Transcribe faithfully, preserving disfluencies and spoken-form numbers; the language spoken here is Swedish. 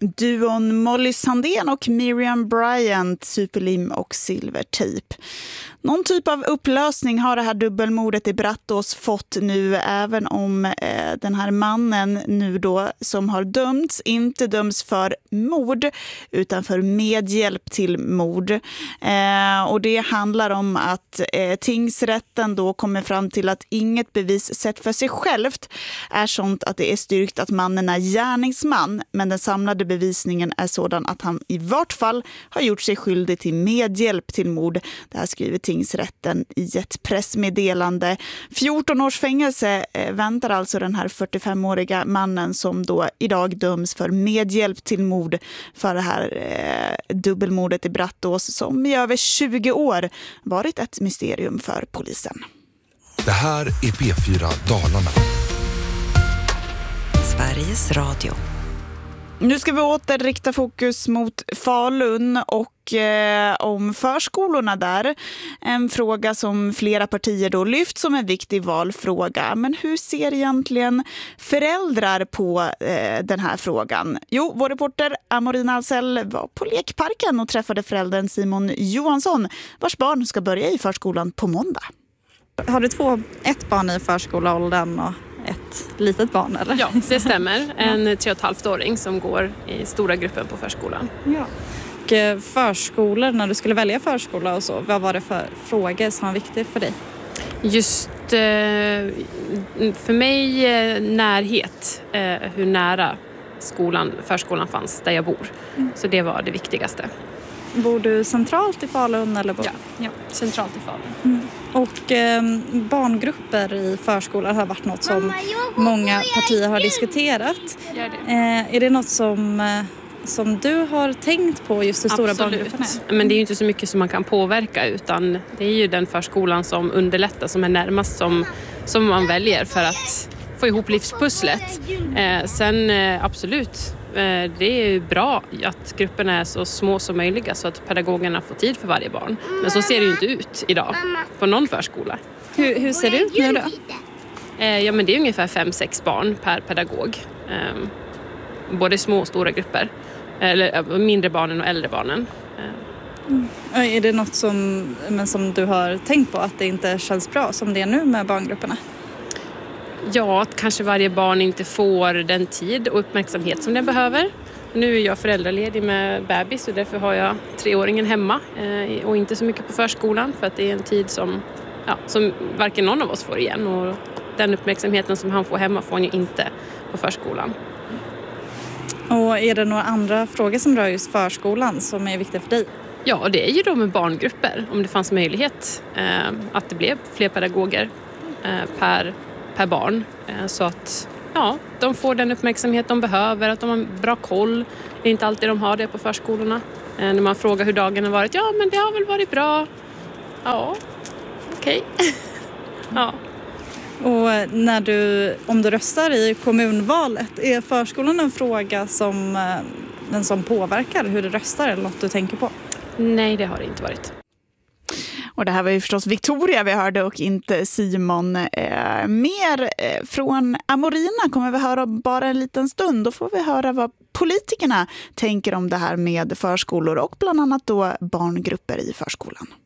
Duon Molly Sandén och Miriam Bryant, superlim och silvertejp. Någon typ av upplösning har det här dubbelmordet i Brattås fått nu, även om eh, den här mannen nu då som har dömts inte döms för mord utan för medhjälp till mord. Eh, och det handlar om att eh, tingsrätten då kommer fram till att inget bevis sett för sig självt är sånt att det är styrkt att mannen är gärningsman, men den samlade bevisningen är sådan att han i vart fall har gjort sig skyldig till medhjälp till mord. Det här skriver tingsrätten i ett pressmeddelande. fjorton års fängelse väntar alltså den här fyrtiofemåriga mannen som då idag döms för medhjälp till mord för det här eh, dubbelmordet i Brattås som i över tjugo år varit ett mysterium för polisen. Det här är P fyra Dalarna. Sveriges Radio. Nu ska vi åter rikta fokus mot Falun och eh, om förskolorna där. En fråga som flera partier då lyft som en viktig valfråga. Men hur ser egentligen föräldrar på eh, den här frågan? Jo, vår reporter Amorina Alsell var på lekparken och träffade föräldern Simon Johansson, vars barn ska börja i förskolan på måndag. Har du två, ett barn i förskoleåldern och ett litet barn, eller? Ja, det stämmer. En tre och ett halvt åring som går i stora gruppen på förskolan. Ja. Och förskolor, när du skulle välja förskola och så, vad var det för frågor som var viktiga för dig? Just för mig närhet, hur nära skolan, förskolan fanns där jag bor. Mm. Så det var det viktigaste. Bor du centralt i Falun? Eller bor? Ja, ja, centralt i Falun. Mm. Och eh, barngrupper i förskolan har varit något som många partier har diskuterat. Gör det. Eh, är det något som, eh, som du har tänkt på, just hur stora Absolut. Barngrupperna är? Men det är ju inte så mycket som man kan påverka, utan det är ju den förskolan som underlättar, som är närmast som, som man väljer för att få ihop livspusslet. Eh, sen eh, absolut. Det är bra att grupperna är så små som möjliga så att pedagogerna får tid för varje barn. Men så ser det ju inte ut idag på någon förskola. Hur, hur ser det ut nu då? Ja, men det är ungefär fem sex barn per pedagog. Både små och stora grupper. Eller mindre barnen och äldre barnen. Mm. Är det något som, men som du har tänkt på att det inte känns bra som det är nu med barngrupperna? Ja, att kanske varje barn inte får den tid och uppmärksamhet som den behöver. Nu är jag föräldraledig med bebis och därför har jag treåringen hemma eh, och inte så mycket på förskolan för att det är en tid som, ja, som varken någon av oss får igen. Och den uppmärksamheten som han får hemma får han ju inte på förskolan. Och är det några andra frågor som rör just förskolan som är viktiga för dig? Ja, det är ju då med barngrupper. Om det fanns möjlighet eh, att det blev fler pedagoger eh, per per barn, så att ja, de får den uppmärksamhet de behöver, att de har bra koll. Det är inte alltid de har det på förskolorna. När man frågar hur dagen har varit, ja men det har väl varit bra. Ja, okej. Okay. Ja. Och när du, om du röstar i kommunvalet, är förskolan en fråga som, den som påverkar hur du röstar eller något du tänker på? Nej, det har det inte varit. Och det här var ju förstås Victoria vi hörde och inte Simon. Eh, mer eh, från Amorina kommer vi höra bara en liten stund. Då får vi höra vad politikerna tänker om det här med förskolor och bland annat då barngrupper i förskolan.